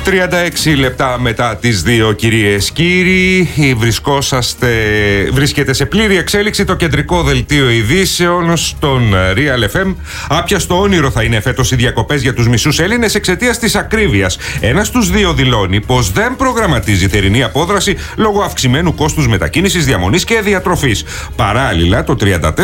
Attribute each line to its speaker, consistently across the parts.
Speaker 1: 36 λεπτά μετά τις 2, κυρίες κύριοι, βρίσκεται σε πλήρη εξέλιξη το κεντρικό δελτίο ειδήσεων στον Real FM. Άπιαστο όνειρο θα είναι φέτος οι διακοπές για τους μισούς Έλληνες εξαιτίας της ακρίβειας. Ένας στους δύο δηλώνει πως δεν προγραμματίζει θερινή απόδραση λόγω αυξημένου κόστους μετακίνησης, διαμονής και διατροφής. Παράλληλα, το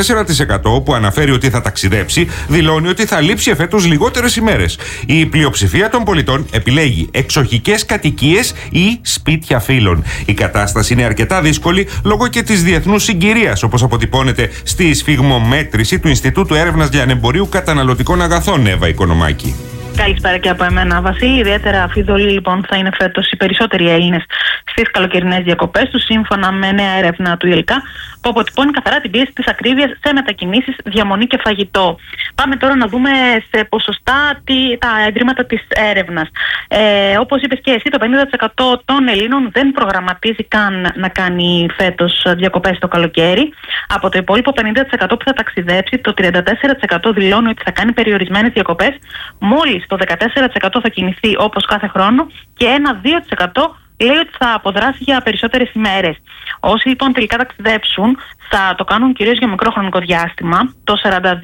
Speaker 1: 34% που αναφέρει ότι θα ταξιδέψει δηλώνει ότι θα λείψει εφέτος λιγότερες ημέρες. Η πλειοψηφία των πολιτών επιλέγει εξοχικές κατοικίες ή σπίτια φίλων. Η κατάσταση είναι αρκετά δύσκολη λόγω και της διεθνούς συγκυρίας, όπως αποτυπώνεται στη σφιγμομέτρηση του Ινστιτούτου Έρευνας Λιανεμπορίου Καταναλωτικών Αγαθών, Εύα Οικονομάκη.
Speaker 2: Καλησπέρα και από εμένα, Βασίλη. Ιδιαίτερα αφιδωλοί λοιπόν θα είναι φέτος οι περισσότεροι Έλληνες στις καλοκαιρινές διακοπές τους, σύμφωνα με νέα έρευνα του ΙΕΛΚΑ, που αποτυπώνει καθαρά την πίεση της ακρίβειας σε μετακινήσεις, διαμονή και φαγητό. Πάμε τώρα να δούμε σε ποσοστά τα ευρήματα της έρευνας. Όπως είπες και εσύ, το 50% των Ελλήνων δεν προγραμματίζει καν να κάνει φέτος διακοπές το καλοκαίρι. Από το υπόλοιπο 50% που θα ταξιδέψει, το 34% δηλώνει ότι θα κάνει περιορισμένες διακοπές. Μόλις το 14% θα κινηθεί όπως κάθε χρόνο και ένα 2% λέει ότι θα αποδράσει για περισσότερες ημέρες. Όσοι λοιπόν τελικά ταξιδέψουν θα το κάνουν κυρίως για μικρό χρονικό διάστημα. Το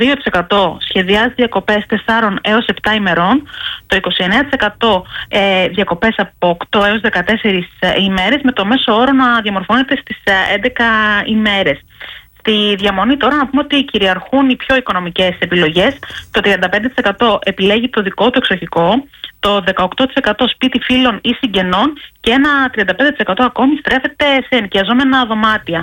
Speaker 2: 42% σχεδιάζει διακοπές 4 έως 7 ημερών. Το 29% διακοπές από 8 έως 14 ημέρες, με το μέσο όρο να διαμορφώνεται στις 11 ημέρες. Στη διαμονή τώρα να πούμε ότι κυριαρχούν οι πιο οικονομικές επιλογές. Το 35% επιλέγει το δικό του εξοχικό, το 18% σπίτι φίλων ή συγγενών και ένα 35% ακόμη στρέφεται σε ενοικιαζόμενα δωμάτια.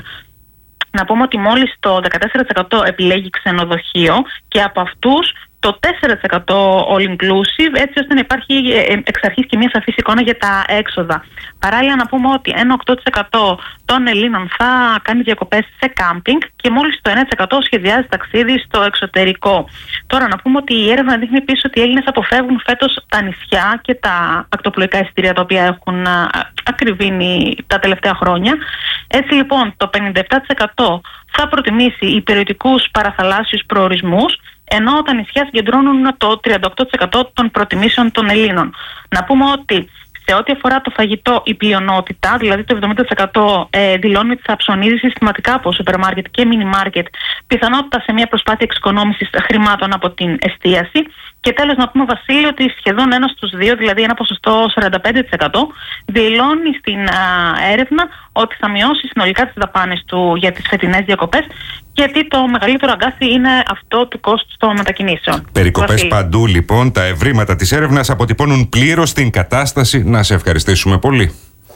Speaker 2: Να πούμε ότι μόλις το 14% επιλέγει ξενοδοχείο και από αυτούς το 4% all inclusive, έτσι ώστε να υπάρχει εξ αρχής και μια σαφής εικόνα για τα έξοδα. Παράλληλα να πούμε ότι ένα 8% των Ελλήνων θα κάνει διακοπές σε κάμπινγκ και μόλις το 9% σχεδιάζει ταξίδι στο εξωτερικό. Τώρα να πούμε ότι η έρευνα δείχνει επίσης ότι οι Έλληνες αποφεύγουν φέτος τα νησιά και τα ακτοπλοϊκά εισιτήρια τα οποία έχουν ακριβήνει τα τελευταία χρόνια. Έτσι λοιπόν το 57% θα προτιμήσει υπηρετικούς παραθαλάσσιους προορισμούς, ενώ τα νησιά συγκεντρώνουν το 38% των προτιμήσεων των Ελλήνων. Να πούμε ότι σε ό,τι αφορά το φαγητό, η πλειονότητα, δηλαδή το 70% δηλώνει ότι θα ψωνίζει συστηματικά από σούπερ μάρκετ και μίνι μάρκετ, πιθανότητα σε μια προσπάθεια εξοικονόμησης χρημάτων από την εστίαση. Και τέλος να πούμε, Βασίλη, ότι σχεδόν ένας στους δύο, δηλαδή ένα ποσοστό 45%, δηλώνει στην έρευνα ότι θα μειώσει συνολικά τις δαπάνες του για τις φετινές διακοπές, γιατί το μεγαλύτερο αγκάθι είναι αυτό του κόστους των μετακινήσεων.
Speaker 1: Περικοπές παντού λοιπόν. Τα ευρήματα της έρευνας αποτυπώνουν πλήρως την κατάσταση. Να σε ευχαριστήσουμε πολύ.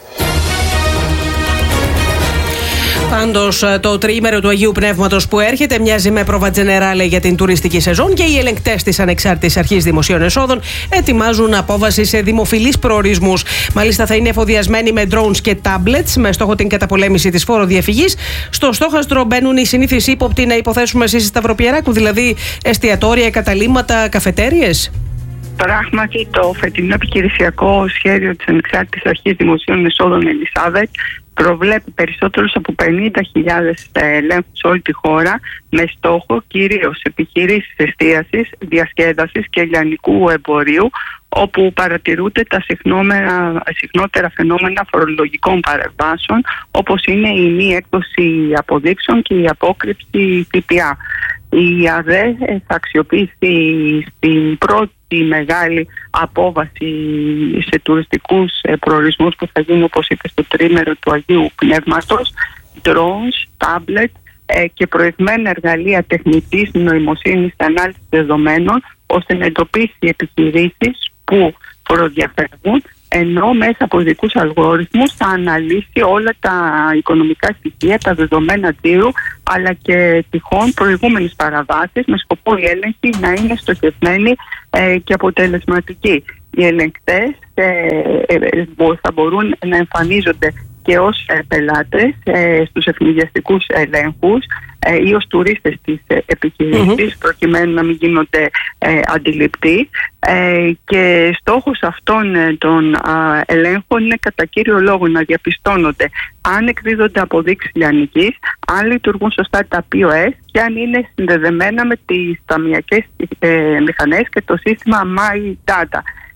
Speaker 3: Πάντως, το τριήμερο του Αγίου Πνεύματος που έρχεται μοιάζει με πρόβα τζενεράλε για την τουριστική σεζόν και οι ελεγκτές της Ανεξάρτητης Αρχής Δημοσίων Εσόδων ετοιμάζουν απόβαση σε δημοφιλείς προορισμούς. Μάλιστα, θα είναι εφοδιασμένοι με drones και tablets με στόχο την καταπολέμηση της φοροδιαφυγής. Στο στόχαστρο μπαίνουν οι συνήθεις ύποπτοι, να υποθέσουμε εσείς, Σταυροπιεράκου, δηλαδή εστιατόρια, καταλύματα, καφετέριες.
Speaker 4: Πράγματι, το φετινό επιχειρησιακό σχέδιο της Ανεξάρτητης Αρχής Δημοσίων Εσόδων Ελισάβετ προβλέπει περισσότερους από 50.000 ελέγχους σε όλη τη χώρα, με στόχο κυρίως επιχειρήσεις εστίασης, διασκέδασης και λιανικού εμπορίου, όπου παρατηρούνται τα συχνότερα φαινόμενα φορολογικών παρεμβάσεων, όπως είναι η μη έκδοση αποδείξεων και η απόκρυψη ΦΠΑ. Η ΑΔΕ θα αξιοποιήσει στην πρώτη μεγάλη απόβαση σε τουριστικούς προορισμούς που θα γίνει, όπως είπε, στο τρίμερο του Αγίου Πνεύματος, drones, tablet και προηγμένα εργαλεία τεχνητής νοημοσύνης και ανάλυσης δεδομένων, ώστε να εντοπίσει επιχειρήσεις που φοροδιαφεύγουν, ενώ μέσα από ειδικούς αλγόριθμους θα αναλύσει όλα τα οικονομικά στοιχεία, τα δεδομένα τζίρου, αλλά και τυχόν προηγούμενες παραβάσεις, με σκοπό η έλεγχη να είναι στοχευμένη και αποτελεσματική. Οι ελεγκτές θα μπορούν να εμφανίζονται και ως πελάτες στους ευνηδιαστικούς ελέγχους ή ως τουρίστες της επιχειρήσης, προκειμένου να μην γίνονται αντιληπτοί, και στόχος αυτών των ελέγχων είναι κατά κύριο λόγο να διαπιστώνονται αν εκδίδονται αποδείξεις λιανικής, αν λειτουργούν σωστά τα POS και αν είναι συνδεδεμένα με τις ταμιακές μηχανές και το σύστημα My Data.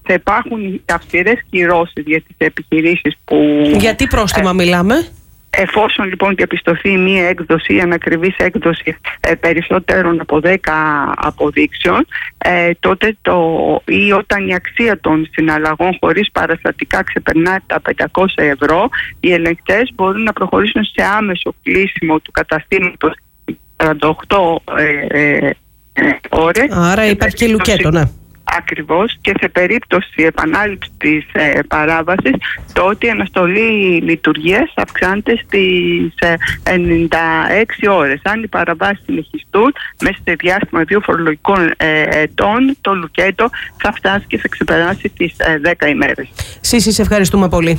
Speaker 4: θα υπάρχουν αυστηρές κυρώσεις για τις επιχειρήσεις που...
Speaker 3: Για τι πρόστιμα μιλάμε?
Speaker 4: Εφόσον λοιπόν διαπιστωθεί μία έκδοση, ανακριβής έκδοση περισσότερων από 10 αποδείξεων, τότε ή όταν η αξία των συναλλαγών χωρίς παραστατικά ξεπερνά τα 500 ευρώ, οι ελεγκτές μπορούν να προχωρήσουν σε άμεσο κλείσιμο του καταστήματος 48 ώρες. Άρα υπάρχει και λουκέτο, ναι. Ακριβώς, και σε περίπτωση επανάληψης της παράβασης, τότε η αναστολή λειτουργίας αυξάνεται στις 96 ώρες. Αν οι παραβάσεις συνεχιστούν μέσα σε διάστημα 2 φορολογικών ετών, το λουκέτο θα φτάσει και θα ξεπεράσει τις 10 ημέρες.
Speaker 3: Σύση, σε ευχαριστούμε πολύ.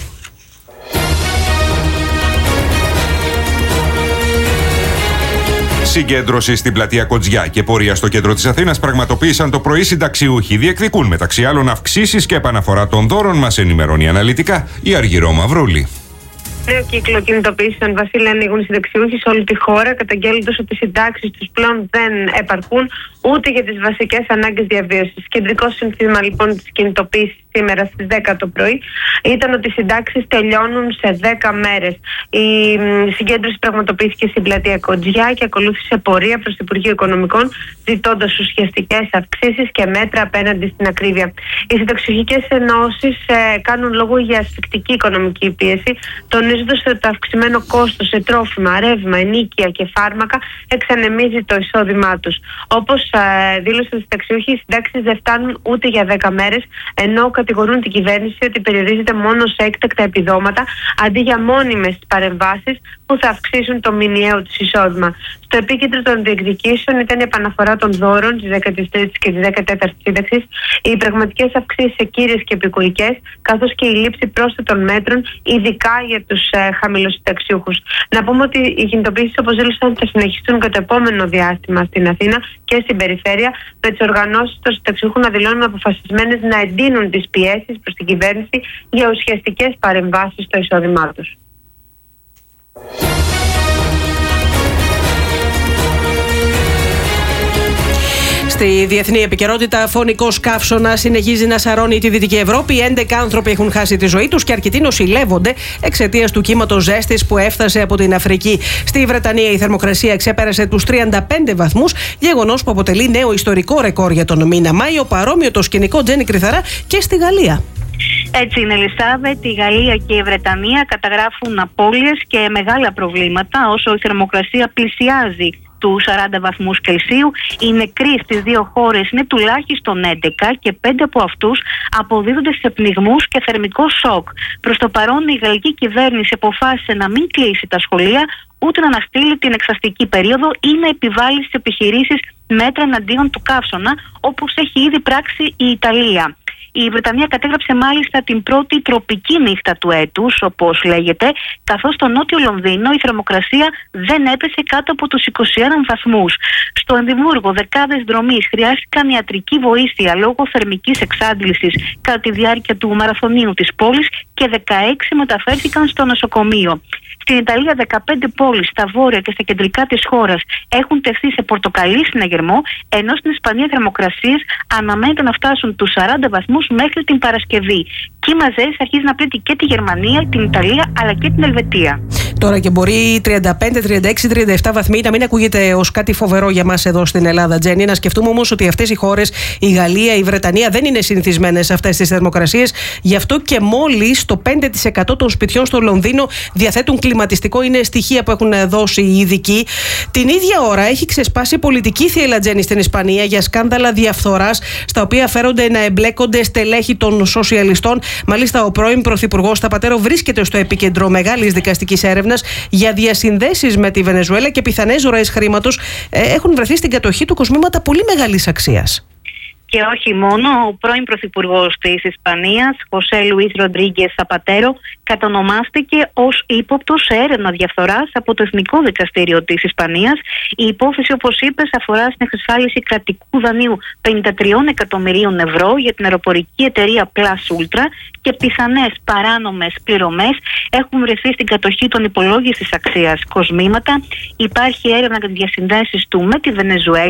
Speaker 1: Συγκέντρωση στην πλατεία Κοτζιά και πορεία στο κέντρο της Αθήνας πραγματοποίησαν το πρωί συνταξιούχοι. Διεκδικούν μεταξύ άλλων αυξήσεις και επαναφορά των δώρων, μας ενημερώνει αναλυτικά η Αργυρό Μαυρούλη.
Speaker 5: Νέο κύκλο κινητοποιήσεων, Βασίλη, ανοίγουν οι συνταξιούχοι σε όλη τη χώρα, καταγγέλλοντας ότι οι συντάξεις τους πλέον δεν επαρκούν ούτε για τις βασικές ανάγκες διαβίωσης. Κεντρικό σύνθημα λοιπόν της κινητοποίησης σήμερα στις 10 το πρωί ήταν ότι οι συντάξεις τελειώνουν σε 10 μέρες. Η συγκέντρωση πραγματοποιήθηκε στην πλατεία Κοτζιά και ακολούθησε πορεία προς το Υπουργείο Οικονομικών, ζητώντας ουσιαστικές αυξήσεις και μέτρα απέναντι στην ακρίβεια. Οι συνταξιούχικές ενώσεις κάνουν λόγο για ασφικτική οικονομική πίεση, τονίζοντας ότι το αυξημένο κόστος σε τρόφιμα, ρεύμα, ενοίκια και φάρμακα εξανεμίζει το εισόδημά τους. Όπως δήλωσαν οι συνταξιούχοι, οι συντάξεις δεν φτάνουν ούτε για 10 μέρες, ενώ κατηγορούν την κυβέρνηση ότι περιορίζεται μόνο σε έκτακτα επιδόματα αντί για μόνιμες παρεμβάσεις που θα αυξήσουν το μηνιαίο τους εισόδημα. Στο επίκεντρο των διεκδικήσεων ήταν η επαναφορά των δώρων της 13ης και της 14ης σύνταξης, οι πραγματικές αυξήσεις σε κύριες και επικουρικές, καθώς και η λήψη πρόσθετων μέτρων, ειδικά για τους χαμηλοσυνταξιούχους. Να πούμε ότι οι κινητοποιήσεις, όπως δήλωσαν, θα συνεχιστούν και το επόμενο διάστημα στην Αθήνα και στην περιφέρεια, με τις οργανώσεις των συνταξιούχων να δηλώνουν αποφασισμένες να εντείνουν τις πιέσεις προς την κυβέρνηση για ουσιαστικές παρεμβάσεις στο εισόδημά τους.
Speaker 3: Στη διεθνή επικαιρότητα, φωνικός καύσωνας συνεχίζει να σαρώνει τη Δυτική Ευρώπη. 11 άνθρωποι έχουν χάσει τη ζωή τους και αρκετοί νοσηλεύονται εξαιτίας του κύματος ζέστης που έφτασε από την Αφρική. Στη Βρετανία η θερμοκρασία ξέπερασε τους 35 βαθμούς, γεγονός που αποτελεί νέο ιστορικό ρεκόρ για τον μήνα Μάιο. Παρόμοιο το σκηνικό, Τζέννη Κρυθαρά, και στη Γαλλία.
Speaker 6: Έτσι είναι, Ελισάβετ. Η Γαλλία και η Βρετανία καταγράφουν απώλειες και μεγάλα προβλήματα όσο η θερμοκρασία πλησιάζει του 40 βαθμούς Κελσίου. Οι νεκροί στις δύο χώρες είναι τουλάχιστον 11 και 5 από αυτούς αποδίδονται σε πνιγμούς και θερμικό σοκ. Προς το παρόν η γαλλική κυβέρνηση αποφάσισε να μην κλείσει τα σχολεία, ούτε να αναστείλει την εξαστική περίοδο ή να επιβάλλει στις επιχειρήσεις μέτρα εναντίον του καύσωνα, όπως έχει ήδη πράξει η Ιταλία. Η Βρετανία κατέγραψε μάλιστα την πρώτη τροπική νύχτα του έτους, όπως λέγεται, καθώς στο νότιο Λονδίνο η θερμοκρασία δεν έπεσε κάτω από τους 21 βαθμούς. Στο Εδιμβούργο δεκάδες δρομείς χρειάστηκαν ιατρική βοήθεια λόγω θερμικής εξάντλησης κατά τη διάρκεια του μαραθωνίου της πόλης και 16 μεταφέρθηκαν στο νοσοκομείο. Στην Ιταλία 15 πόλεις στα βόρεια και στα κεντρικά της χώρας έχουν τεθεί σε πορτοκαλί συναγερμό, ενώ στην Ισπανία θερμοκρασίες αναμένεται να φτάσουν τους 40 βαθμούς μέχρι την Παρασκευή. Κύμα ζέσης αρχίζει να πλήττει και τη Γερμανία, την Ιταλία αλλά και την Ελβετία.
Speaker 3: Τώρα και μπορεί 35, 36, 37 βαθμοί να μην ακούγεται ως κάτι φοβερό για μας εδώ στην Ελλάδα, Τζέννη. Να σκεφτούμε όμως ότι αυτές οι χώρες, η Γαλλία, η Βρετανία, δεν είναι συνηθισμένες σε αυτές τις θερμοκρασίες. Γι' αυτό και μόλις το 5% των σπιτιών στο Λονδίνο διαθέτουν κλιματιστικό. Είναι στοιχεία που έχουν δώσει οι ειδικοί. Την ίδια ώρα έχει ξεσπάσει πολιτική θύελλα, Τζέννη, στην Ισπανία για σκάνδαλα διαφθοράς, στα οποία φέρονται να εμπλέκονται στελέχη των σοσιαλιστών. Μάλιστα, ο πρώην πρωθυπουργός Θαπατέρο βρίσκεται στο επίκεντρο μεγάλης δικαστικής έρευνας για διασυνδέσεις με τη Βενεζουέλα και πιθανές ροές χρήματος έχουν βρεθεί στην κατοχή του κοσμήματα πολύ μεγάλης αξίας.
Speaker 6: Και όχι μόνο, ο πρώην πρωθυπουργός της Ισπανίας, Χωσέ Λουίς Ροντρίγκες Θαπατέρο, κατονομάστηκε ως ύποπτος σε έρευνα διαφθοράς από το Εθνικό Δικαστήριο της Ισπανίας. Η υπόθεση, όπως είπες, αφορά στην εξασφάλιση κρατικού δανείου 53 εκατομμυρίων ευρώ για την αεροπορική εταιρεία Plus Ultra και πιθανές παράνομες πληρωμές έχουν βρεθεί στην κατοχή των υπολόγιστης αξίας κοσμήματα. Υπάρχει έρευνα για τις διασυνδέσεις του με τη Βενεζουέλα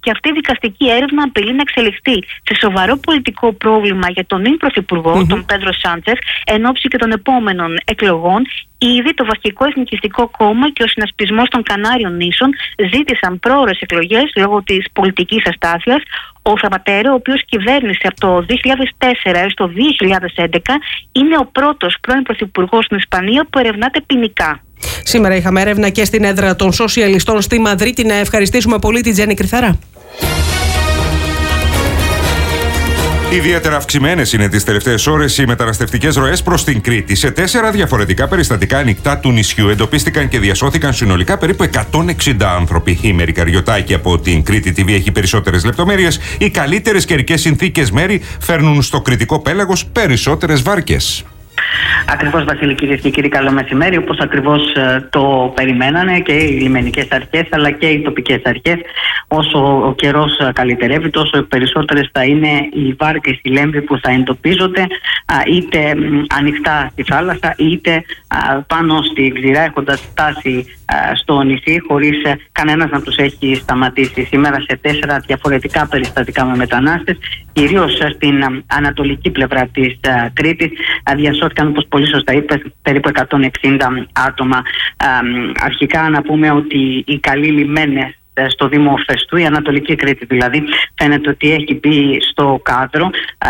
Speaker 6: και αυτή η δικαστική έρευνα απειλεί να εξελιχθεί σε σοβαρό πολιτικό πρόβλημα για τον νυν πρωθυπουργό, τον Πέντρο Σάντσεφ, εν ώψη και των επόμενων εκλογών. Ήδη το Βασικό Εθνικιστικό Κόμμα και ο Συνασπισμός των Κανάριων Νήσων ζήτησαν πρόωρες εκλογές λόγω της πολιτικής αστάθειας. Ο Θαπατέρο, ο οποίος κυβέρνησε από το 2004 έως το 2011, είναι ο πρώτος πρώην πρωθυπουργός στην Ισπανία που ερευνάται ποινικά.
Speaker 3: Σήμερα είχαμε έρευνα και στην έδρα των σοσιαλιστών στη Μαδρίτη. Να ευχαριστήσουμε πολύ την Τζέννη Κρυθαρά.
Speaker 1: Ιδιαίτερα αυξημένες είναι τις τελευταίες ώρες οι μεταναστευτικές ροές προς την Κρήτη. Σε 4 διαφορετικά περιστατικά ανοιχτά του νησιού εντοπίστηκαν και διασώθηκαν συνολικά περίπου 160 άνθρωποι. Η Μέρη Καριωτάκη από την Κρήτη TV έχει περισσότερες λεπτομέρειες. Οι καλύτερες καιρικές συνθήκες, Μέρη, φέρνουν στο κρητικό πέλαγος περισσότερες βάρκες.
Speaker 7: Ακριβώς, Βασίλη, κυρίες και κύριοι, καλό μεσημέρι. Όπως ακριβώς το περιμένανε και οι λιμενικές αρχές αλλά και οι τοπικές αρχές, όσο ο καιρός καλυτερεύει, τόσο περισσότερες θα είναι οι βάρκες, οι λέμβοι που θα εντοπίζονται είτε ανοιχτά στη θάλασσα είτε πάνω στη ξηρά, έχοντας φτάσει στο νησί χωρίς κανένας να τους έχει σταματήσει. Σήμερα σε 4 διαφορετικά περιστατικά με μετανάστες, κυρίως στην ανατολική πλευρά της Κρήτης, διασώθηκαν, όπως πολύ σωστά είπες, περίπου 160 άτομα. Αρχικά να πούμε ότι οι καλοί λιμένες στο Δήμο Φεστού, η Ανατολική Κρήτη δηλαδή, φαίνεται ότι έχει μπει στο κάδρο,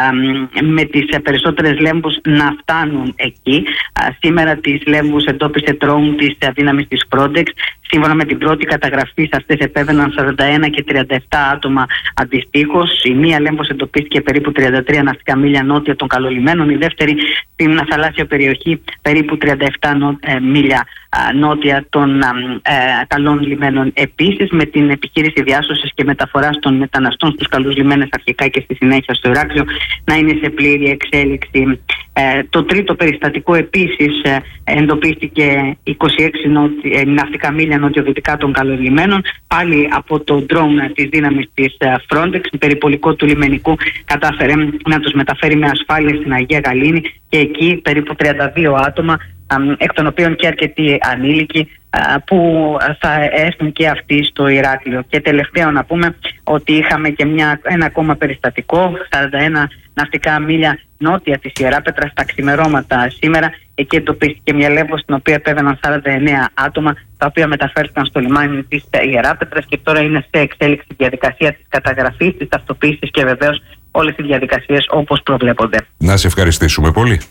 Speaker 7: με τις περισσότερες λέμβους να φτάνουν εκεί. Σήμερα τις λέμβους εντόπισε drone της δύναμης της Frontex. Σύμφωνα με την πρώτη καταγραφή, σε αυτές επέβαιναν 41 και 37 άτομα αντιστοίχως. Η μία λέμβος εντοπίστηκε περίπου 33 ναυτικά μίλια νότια των καλολιμένων, η δεύτερη στην θαλάσσια περιοχή περίπου 37 μίλια νότια των καλών λιμένων. Επίσης, με την επιχείρηση διάσωσης και μεταφοράς των μεταναστών στους καλούς λιμένες αρχικά και στη συνέχεια στο Ηράκλειο να είναι σε πλήρη εξέλιξη. Το τρίτο περιστατικό επίσης εντοπίστηκε 26 ναυτικά μίλια νοτιοδυτικά των καλολιμένων, πάλι από το drone της δύναμης της Frontex. Περιπολικό του λιμενικού κατάφερε να τους μεταφέρει με ασφάλεια στην Αγία Γαλήνη και εκεί περίπου 32 άτομα, εκ των οποίων και αρκετοί ανήλικοι, που θα έρθουν και αυτοί στο Ηράκλειο. Και τελευταίο να πούμε ότι είχαμε και ένα ακόμα περιστατικό, 41 ναυτικά μίλια νότια της Ιεράπετρας, στα ξημερώματα σήμερα. Εκεί εντοπίστηκε μια λέμβος στην οποία επέβαιναν 49 άτομα, τα οποία μεταφέρθηκαν στο λιμάνι της Ιεράπετρας και τώρα είναι σε εξέλιξη η διαδικασία της καταγραφής, της ταυτοποίησης και βεβαίως όλες οι διαδικασίες όπως προβλέπονται.
Speaker 1: Να σε ευχαριστήσουμε πολύ.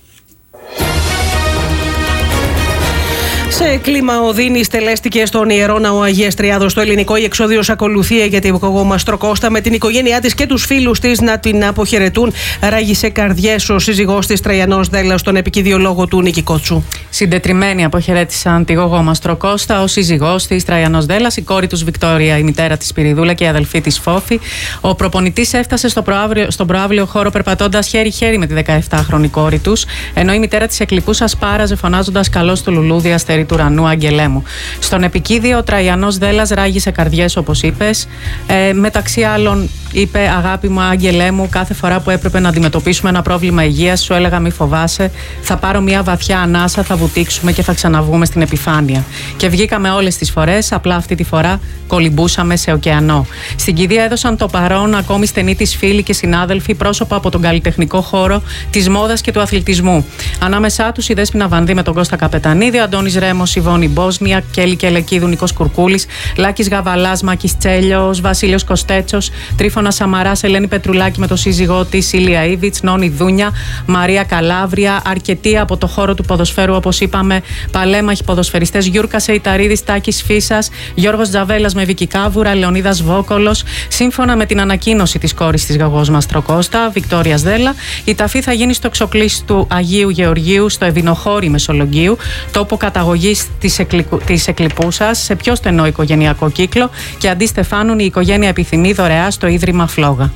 Speaker 3: Σε κλίμα οδύνη τελέστηκε στον Ιερό Ναό Αγίας Τριάδος στο ελληνικό. Η εξόδιος ακολουθεί για την οικογόμαστρο Κώστα με την οικογένειά της και τους φίλους της να την αποχαιρετούν. Ράγισε καρδιές ο σύζυγός της Τραϊανός Δέλλας στον επικηδιολόγο του Νίκη Κότσου.
Speaker 8: Συντετριμένοι αποχαιρέτησαν τη γογόμαστρο Κώστα, ο σύζυγός της Τραϊανός Δέλλας, η κόρη τους Βικτόρια, η μητέρα της Σπυριδούλα και η αδελφή της Φόφη. Ο προπονητής έφτασε στον προαύλιο χώρο περπατώντας χέρι-χέρι με τη 17χρονη κόρη τους, ενώ η μητέρα της εκλειπούσας πάραζε φωνάζοντας «Καλώς του λουλούδι, αστερί του ουρανού, αγγελέ μου». Στον επικίδιο, ο Τραϊανός Δέλλας ράγισε καρδιές, όπως είπες. Μεταξύ άλλων, είπε «Αγάπη μου, αγγελέ μου, κάθε φορά που έπρεπε να αντιμετωπίσουμε ένα πρόβλημα υγείας, σου έλεγα μη φοβάσαι. Θα πάρω μια βαθιά ανάσα, θα βουτήξουμε και θα ξαναβγούμε στην επιφάνεια». Και βγήκαμε όλες τις φορές, απλά αυτή τη φορά κολυμπούσαμε σε ωκεανό. Στην κηδεία έδωσαν το παρόν ακόμη στενοί της φίλοι και συνάδελφοι, πρόσωπα από τον καλλιτεχνικό χώρο, της μόδας και του αθλητισμού. Ανάμεσά τους η Δέσποινα Βανδύ με τον Κώστα Καπετανίδη, ο Αντώνης Ρέμος, η Βόνη Μπόσνια, Κέλη Κελεκίδου, Νίκος Κουρκούλης, Λάκης Γαβαλάς, Μάκης Τσέλιος, Βασίλειος Κοστέτσος, Τρίφωνα Σαμαράς, Ελένη Πετρουλάκη με τον σύζυγό της, Ηλία Ήβιτς, Νόνη Δούνια, Μαρία Καλάβρια, αρκετοί από το χώρο του ποδοσφαίρου, όπως είπαμε, παλέμαχοι ποδοσφαιριστές, Γιούρκας Εϊταρίδης, Τάκης Φίσας, Γιώργος Τζαβέλας με Βίκη Κάβουρα, Λεωνίδας Βόκολος. Σύμφωνα με την ανακοίνωση της κόρης της γογόμαστρο Κώστα, Βικτόριας Δέλλα, η ταφή θα γίνει στο εξοκλήσι του Αγίου Γεωργίου, στο Ευηνοχώρι Μεσολογγίου, τόπο καταγωγής της εκλειπούσας, σε πιο στενό οικογενειακό κύκλο, και αντί Στεφάνων η οικογένεια επιθυμεί δωρεά στο Ίδρυμα Φλόγα.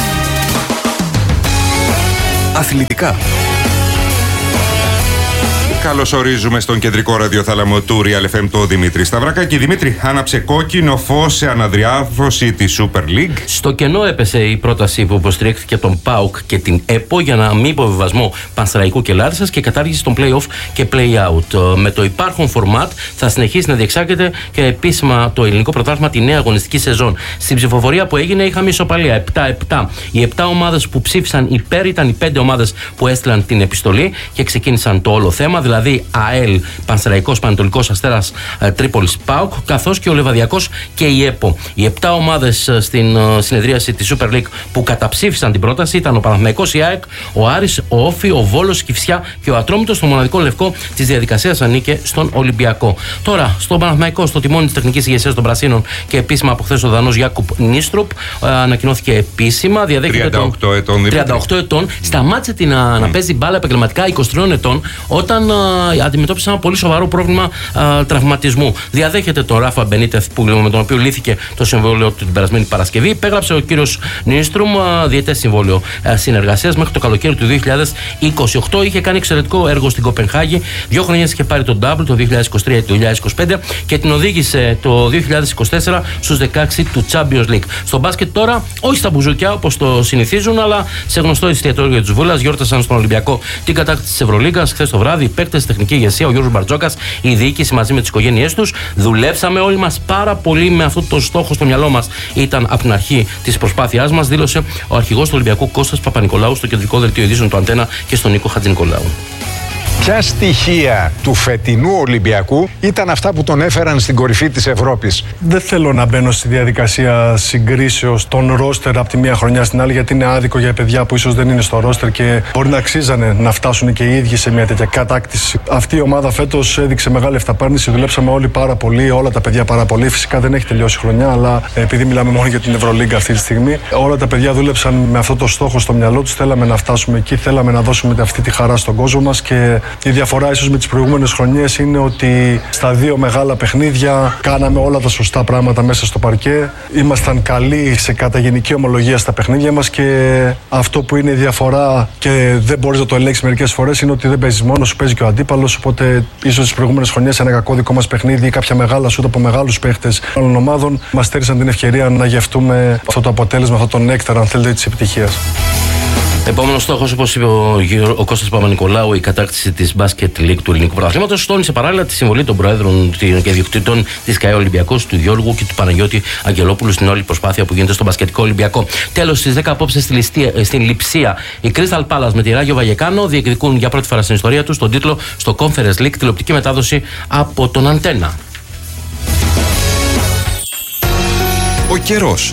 Speaker 9: Αθλητικά.
Speaker 1: Καλωσορίζουμε στον κεντρικό ραδιοθάλαμο του Real FM το Δημήτρη Σταυρακάκη. Δημήτρη, άναψε κόκκινο φως σε αναδιάρθρωση τη Super League.
Speaker 9: Στο κενό έπεσε η πρόταση που υποστηρίχθηκε τον ΠΑΟΚ και την ΕΠΟ για να μην υποβιβασμό Πανσεραϊκού και Λάρισσας και κατάργηση των play-off και play-out. Με το υπάρχον φορμάτ θα συνεχίσει να διεξάγεται και επίσημα το ελληνικό πρωτάθλημα τη νέα αγωνιστική σεζόν. Στην ψηφοφορία που έγινε είχαμε ισοπαλία 7-7. Οι 7 ομάδες που ψήφισαν υπέρ ήταν οι 5 ομάδες που έστειλαν την επιστολή και ξεκίνησαν το όλο θέμα. Δηλαδή ΑΕΛ, Πανσεραϊκός, Πανετολικός, Αστέρας Τρίπολης, ΠΑΟΚ, καθώς και ο Λεβαδιακός και η ΕΠΟ. Οι 7 ομάδες στην συνεδρίαση της Super League που καταψήφισαν την πρόταση ήταν ο Παναθηναϊκός, η ΑΕΚ, ο Άρης, ο Όφη, ο Βόλος, η Κηφισιά και ο Ατρόμητος. Το μοναδικό λευκό της διαδικασίας ανήκε στον Ολυμπιακό. Τώρα, στον Παναθηναϊκό, στο τιμόνι της τεχνικής ηγεσίας των Πρασίνων και επίσημα από χθες ο Δανός Γιάκουπ Νίστρουπ, ανακοινώθηκε επίσημα. 38 ετών. Σταμάτησε να παίζει μπάλα επαγγελματικά 23 ετών όταν αντιμετώπισε ένα πολύ σοβαρό πρόβλημα τραυματισμού. Διαδέχεται τον Ράφα Μπενίτεθ, με τον οποίο λύθηκε το συμβόλαιο του την περασμένη Παρασκευή. Υπέγραψε ο κύριος Νίστρουμ διετές συμβόλαιο συνεργασίας μέχρι το καλοκαίρι του 2028. Είχε κάνει εξαιρετικό έργο στην Κοπενχάγη. 2 χρονιές είχε πάρει τον double το 2023 και το 2025 και την οδήγησε το 2024 στους 16 του Champions League. Στο μπάσκετ τώρα, όχι στα μπουζούκια όπως το συνηθίζουν, αλλά σε γνωστό εστιατόριο της Βούλας γιόρτασαν στον Ολυμπιακό την κατάκτηση της Ευρωλίγκας. Χθες το βράδυ, οι παίκτες, τεχνική ηγεσία, ο Γιώργος Μπαρτζόκας, η διοίκηση μαζί με τις οικογένειές τους. Δουλέψαμε όλοι μας πάρα πολύ με αυτό το στόχο στο μυαλό μας. Ήταν από την αρχή της προσπάθειάς μας, δήλωσε ο αρχηγός του Ολυμπιακού Κώστας Παπα-Νικολάου στο κεντρικό δελτίο ειδήσεων του Αντένα και στον Νίκο Χατζηνικολάου.
Speaker 10: Ποια στοιχεία του φετινού Ολυμπιακού ήταν αυτά που τον έφεραν στην κορυφή της Ευρώπης?
Speaker 11: Δεν θέλω να μπαίνω στη διαδικασία συγκρίσεως των ρόστερ από τη μία χρονιά στην άλλη, γιατί είναι άδικο για παιδιά που ίσως δεν είναι στο ρόστερ και μπορεί να αξίζανε να φτάσουν και οι ίδιοι σε μια τέτοια κατάκτηση. Αυτή η ομάδα φέτος έδειξε μεγάλη αυταπάρνηση. Δουλέψαμε όλοι πάρα πολύ, όλα τα παιδιά πάρα πολύ. Φυσικά δεν έχει τελειώσει η χρονιά, αλλά επειδή μιλάμε μόνο για την Ευρωλίγκα αυτή τη στιγμή, όλα τα παιδιά δούλεψαν με αυτό το στόχο στο μυαλό τους. Θέλαμε να φτάσουμε εκεί, θέλαμε να δώσουμε αυτή τη χαρά στον κόσμο μας και η διαφορά ίσως με τις προηγούμενες χρονιές είναι ότι στα 2 μεγάλα παιχνίδια κάναμε όλα τα σωστά πράγματα μέσα στο παρκέ. Ήμασταν καλοί σε καταγενική ομολογία στα παιχνίδια μας και αυτό που είναι η διαφορά και δεν μπορείς να το ελέγξεις μερικές φορές είναι ότι δεν παίζεις μόνος σου, παίζει και ο αντίπαλος. Οπότε ίσως τις προηγούμενες χρονιές ένα κακό δικό μας παιχνίδι ή κάποια μεγάλα σούτ από μεγάλους παίχτες άλλων ομάδων μας στέρισαν την ευκαιρία να γευτούμε αυτό το αποτέλεσμα, αυτό το νέκταρα, αν θέλετε, της επιτυχίας.
Speaker 9: Επόμενος στόχος, όπως είπε ο Κώστας Παπα-Νικολάου, η κατάκτηση της Basket League του ελληνικού πρωταθλήματος. Τόνισε παράλληλα τη συμβολή των προέδρων και ιδιοκτήτων της ΚΑΕ Ολυμπιακός, του Γιώργου και του Παναγιώτη Αγγελόπουλου στην όλη προσπάθεια που γίνεται στο μπασκετικό Ολυμπιακό. Τέλος, στις 10 απόψε στην Λειψία, οι Crystal Palace με τη Ράγιο Βαγεκάνο διεκδικούν για πρώτη φορά στην ιστορία τους τον τίτλο στο Conference League, τηλεοπτική μετάδοση από τον Αντένα.
Speaker 1: Ο καιρός.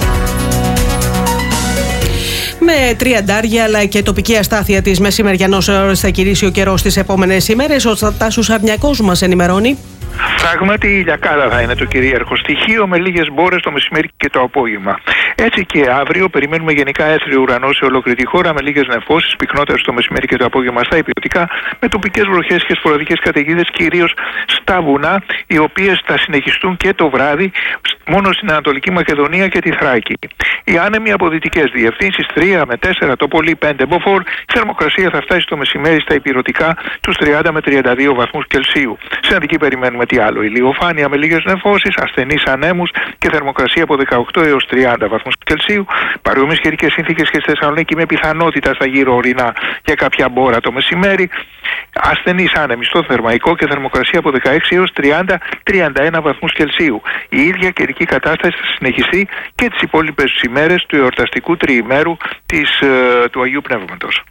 Speaker 3: Με τριαντάρια αλλά και τοπική αστάθεια της μεσημεριανός ώρας θα κηρύσει ο καιρός τις επόμενες ημέρες. Ο Τάσος Αρνιακός μας ενημερώνει.
Speaker 12: Πράγματι, η ηλιακάδα θα είναι το κυρίαρχο στοιχείο, με λίγες μπόρες το μεσημέρι και το απόγευμα. Έτσι και αύριο περιμένουμε γενικά έθριο ουρανό σε ολόκληρη τη χώρα, με λίγες νεφώσεις, πυκνότερες το μεσημέρι και το απόγευμα στα υπηρετικά, με τοπικές βροχές και σποραδικές καταιγίδες, κυρίως στα βουνά, οι οποίες θα συνεχιστούν και το βράδυ μόνο στην Ανατολική Μακεδονία και τη Θράκη. Οι άνεμοι από δυτικές διευθύνσεις 3 με 4, το πολύ 5 μποφόρ, η θερμοκρασία θα φτάσει το μεσημέρι στα υπηρετικά τους 30 με 32 βαθμούς Κελσίου. Σε Αττική περιμένουμε τι άλλο? Ηλιοφάνεια με λίγες νεφώσεις, ασθενείς ανέμους και θερμοκρασία από 18 έως 30 βαθμούς Κελσίου. Παρόμοιες καιρικές συνθήκες και στη Θεσσαλονίκη με πιθανότητα στα γύρω ορεινά για κάποια μπόρα το μεσημέρι. Ασθενείς άνεμοι στο Θερμαϊκό και θερμοκρασία από 16 έως 30-31 βαθμούς Κελσίου. Η ίδια καιρική κατάσταση θα συνεχιστεί και τις υπόλοιπες ημέρες του εορταστικού τριημέρου του Αγίου Πνεύματος.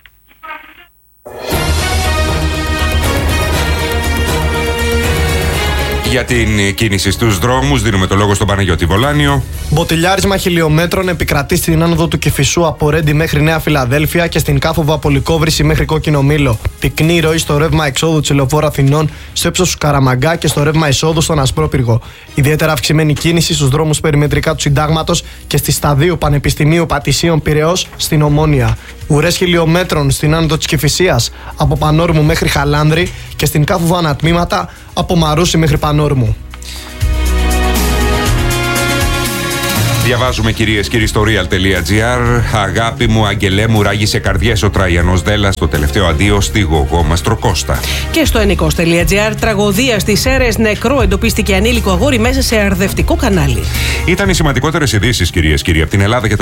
Speaker 1: Για την κίνηση στους δρόμους δίνουμε το λόγο στον Παναγιώτη Βολάνιο.
Speaker 13: Μποτιλιάρισμα χιλιόμετρων επικρατεί στην άνοδο του Κηφισού από Ρέντι μέχρι Νέα Φιλαδέλφια και στην Κάφοβα από Λυκόβρηση μέχρι Κόκκινο Μήλο. Πυκνή ροή στο ρεύμα εξόδου της Λεωφόρου Αθηνών, στο ύψος του Καραμαγκά και στο ρεύμα εισόδου στον Ασπρόπυργο. Ιδιαίτερα αυξημένη κίνηση στους δρόμους περιμετρικά του Συντάγματος και στη Σταδίου Πανεπιστημίου Πατησίων Πειραιώς στην Ομόνια. Ουρές χιλιόμετρων στην άνοδο της Κηφισίας από Πανόρμου μέχρι Χαλάνδρη και στην Κάφοβα ανατμήματα από Μαρούσι μέχρι Πανόρμου.
Speaker 1: Διαβάζουμε, κυρίες και κύριοι, στο real.gr. Αγάπη μου, αγγελέ μου, ράγισε καρδιές ο Τραϊανός Δέλλας. Το τελευταίο αντίο στη Γογό Μαστροκώστα.
Speaker 3: Και στο ενικός.gr. Τραγωδία στις Σέρρες, νεκρό εντοπίστηκε ανήλικο αγόρι μέσα σε αρδευτικό κανάλι.
Speaker 1: Ήταν οι σημαντικότερες ειδήσεις, κυρίες και κύριοι, από την Ελλάδα και